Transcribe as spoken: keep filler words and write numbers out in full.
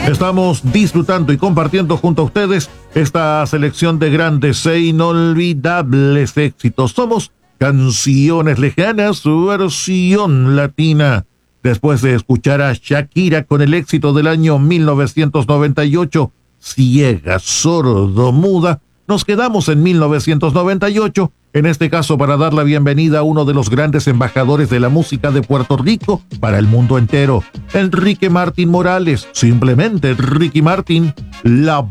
Estamos disfrutando y compartiendo junto a ustedes esta selección de grandes e inolvidables éxitos. Somos Canciones Lejanas, su versión latina. Después de escuchar a Shakira con el éxito del año mil novecientos noventa y ocho, Ciega, Sordo, Muda, nos quedamos en mil novecientos noventa y ocho, en este caso para dar la bienvenida a uno de los grandes embajadores de la música de Puerto Rico para el mundo entero, Enrique Martín Morales, simplemente Ricky Martin, La